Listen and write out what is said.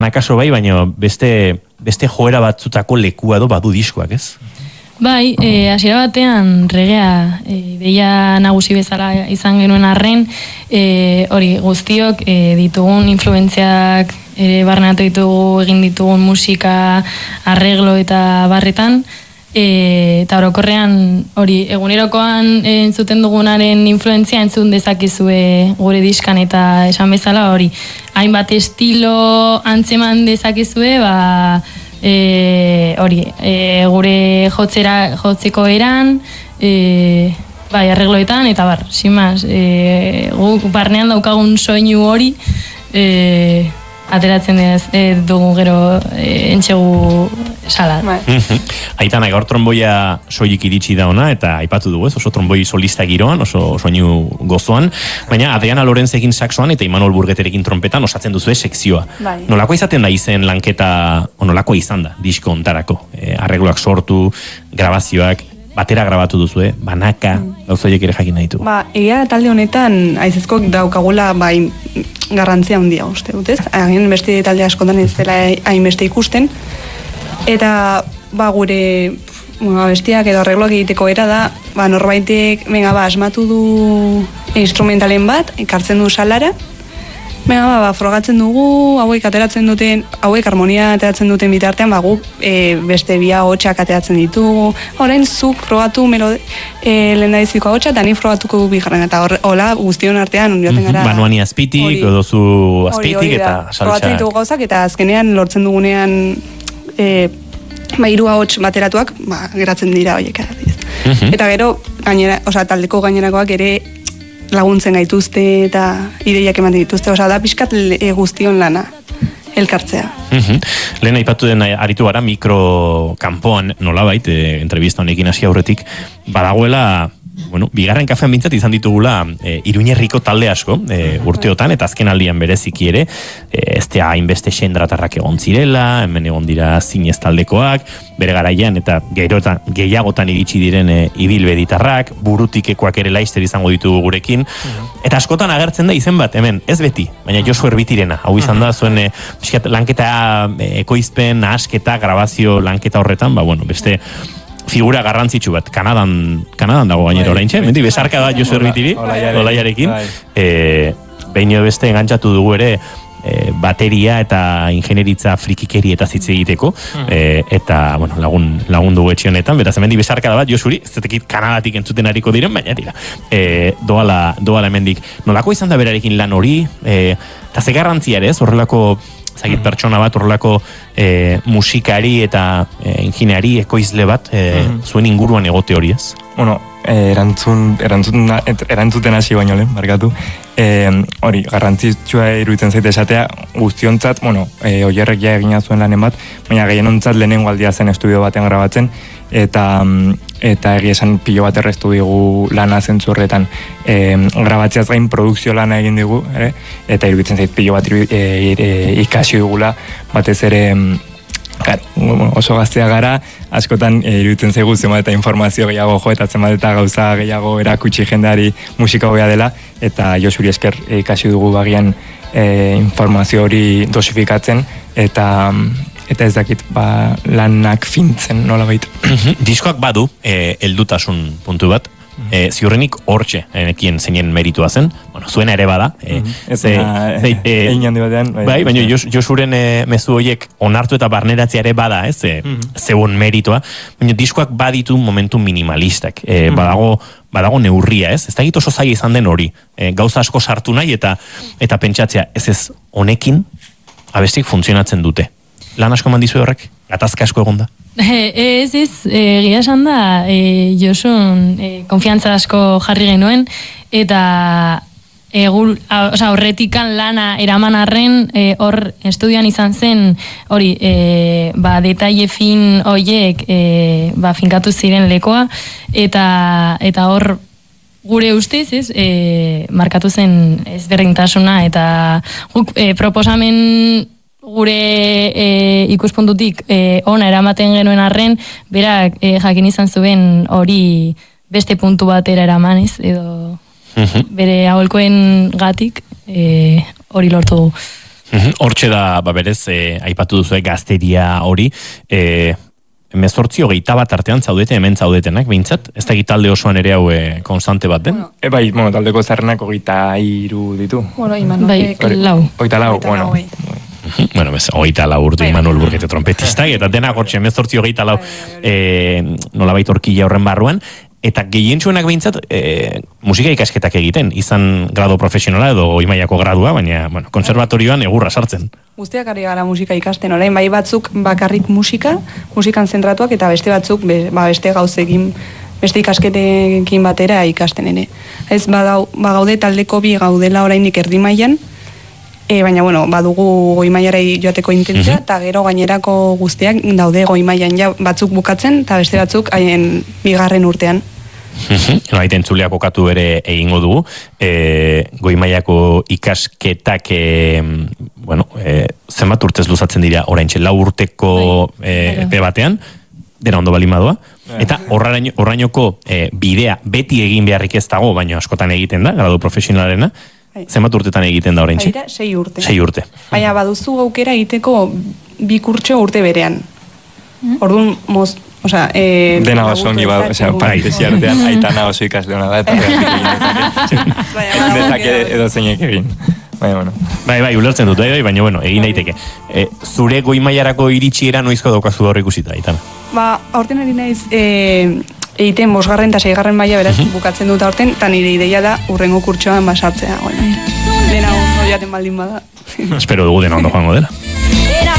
Nakaso bai, baina beste joera batzutako lekua badu diskoak, ez? Bai, hasiera batean regea deia nagusi bezala izan genuen arren, hori guztiok ditugun influentziak barneatu ditugu, egin ditugun musika, arreglo eta barretan, eta orokorrean hori egunerokoan entzuten dugunaren influentzia entzun dezakezue gure diskan eta esan bezala hori hainbat estilo antzeman dezakezue, hori, gure jotzeko eran, bai, arregloetan, eta bar, sin más, guk barnean daukagun soinu hori, ateratzen dugu gero entxegu salat. Aitana, gaur tromboia soilik iritsi da ona, eta aipatu dugu, ez? Oso tromboi solista giroan, oso soinu gozoan, baina Adriana Lorenzekin saxoan eta Imanol Burgeterekin trompetan osatzen duzue sekzioa. Nolako izaten da izen lanketa, nolako izan da, disko ontarako? Arregloak sortu, grabazioak, batera grabatu duzue, banaka, gauzoiek ere jakin nahi du. Egia talde honetan, aizezko daukagula, garrantzia handia uste dut, ez? Hain beste talde askotan ez dela hainbeste ikusten, eta gure bestiak edo arregloak egiteko era da, norbaitek asmatu du instrumentalen bat, ekartzen du salara, frogatzen dugu, hauek harmonia ateratzen duten bitartean, guk beste bia hotxak ateratzen ditugu, orain zuk frogatu lehendabiziko hotxa, eta ni frogatuko bigarren, eta hola guztion artean joaten gara. Banuani azpitik, odozu azpitik, eta saltsa. Frogatzen ditugu gauzak, eta azkenean lortzen dugunean hiru ahots bateratuak, geratzen dira horiek. Eta gero, taldeko gainerakoak ere laguntzen gaituzte eta ideiak ematen dituzte, da pixkat guztion lana elkartzea. Lehen aipatu den aritu gara mikrokampoan nolabait, entrevista honekin hasi aurretik, badagoela, bigarren kafean bintzat izan ditugula Iruñerriko talde asko urteotan, eta azken aldian bereziki ere, ez da hainbeste xendratarrak egon zirela, hemen egon dira zinez taldekoak, bere garaian eta gehiagotan iritsi diren ibilbeditarrak, burutikekoak ere laizter izango ditugu gurekin, eta askotan agertzen da izen bat, hemen, ez beti, baina Josu Erbitirena, hau izan da, zuen lanketa ekoizpen, nahasketa, grabazio lanketa horretan, beste figura garrantzitsu bat, Kanadan dago gainera oraintxe, mendik besarka da Josu Erbitiri, Olaiarekin, behin beste engantzatu dugu ere bateria eta ingenieritza frikikeri eta zitze egiteko, eta lagun dugu etxe honetan, beraz hemendik besarka da bat Josuri, ez zetekit Kanadatik entzuten hariko diren, baina tira, doala hemendik. Nolako izan da berarekin lan hori, eta ze garrantzia ere ez, horrelako pertsona bat, horrelako musikari eta ingeniari ekoizle bat zuen inguruan egote hori ez? Erantzuten hasi baino lehen, markatu. Hori, garrantzitsua iruditzen zaite esatea, guztiontzat, oierrek ja egina zuen lanen bat, baina gehienontzat lehenengo aldia zen estudio batean grabatzen, eta egia esan pilo bat erreztu digu lana zentzu horretan. Grabatzeaz gain produkzio lana egin digu, eta iruditzen zait pilo bat ikasi dugula, batez ere oso gaztea gara, askotan iruditzen zaigu zenbat eta informazio gehiago eta zenbat eta gauza gehiago erakutsi jendeari musika hobea dela, eta Josuri esker ikasi dugu bagian informazio hori dosifikatzen, eta ez dakit lanak fintzen nola baita. Diskoak badu heldutasun puntu bat, ziurrenik hortxe enekien zeinen meritua zen, zuena ere bada. Egin handi batean. Bai, baina Josuren mezu horiek onartu eta barneratzea ere bada, zegoen meritua, baina diskoak baditu momentu minimalistak. Badago neurria, ez da oso zaila izan den hori. Gauza asko sartu nahi eta pentsatzea, ez honekin abestik funtzionatzen dute. Lan asko mandizu horrek? Gatazka asko egon da? Ez, egia esan da, Josun konfiantza asko jarri genuen, eta horretikan lana eraman arren, hor estudioan izan zen, hori, detaile fin horiek finkatu ziren lekoa, eta hor gure ustez, markatu zen ezberdintasuna, eta guk proposamen gure ikuspuntutik ona eramaten genuen arren, berak jakin izan zuen hori beste puntu batera eramanez, edo bere aholkoen gatik hori lortu dugu. Hortxe da, berez, aipatu duzu gazteria hori, 18-21 artean zaudete, hemen zaudetenak, behintzat, ez da talde osoan ere hau konstante bat den? Bai, taldeko zerrenak 23 ditu. Bai, 24, bueno. Bueno, 24 urte Imanol Burgete trompetistak, eta denak hortxe 18-24 nolabait horkila horren barruan, eta gehientsuenak behintzat musika ikasketak egiten, izan grado profesionala edo oimaiako gradua, baina konservatorioan egurra sartzen. Guztiak ari gara musika ikasten, orain bai batzuk bakarrik musikan zentratuak, eta beste batzuk beste gauzekin, beste ikasketekin batera ikasten ere. Ez bagaude taldeko bi gaudela orainik erdi mailan, baina badugu goi mailara joateko intentzia, eta gero gainerako guztiak daude goi mailan batzuk bukatzen, eta beste batzuk haien bigarren urtean. Baita entzuleak okatu ere egingo dugu, goi mailako ikasketak zenbat urtez luzatzen dira oraintxe 4 urteko epe batean, dena ondo balin badoa, eta horrainoko bidea beti egin beharrik ez dago, baina askotan egiten da, gradu profesionalarena, zenbat urtetan egiten da oraintxe? 6 urte. 6 urte. Baina baduzu aukera egiteko 2 kurtso urte berean. Orduan, dena oso ongi parentesi artean, Aitana oso ikasle hona da, eta dezake edo zeinek egin. Bai, ulertzen dut, baina egin daiteke. Zure goi mailarako iritsiera noizko daukazu hor ikusita, Aitana? Aurten ari naiz egiten 5. eta 6. maila beraz bukatzen dut aurten, eta nire ideia da urrengo kurtsoan basartzea. Dena ondo jaten baldin bada. Espero dugu dena ondo joango dela.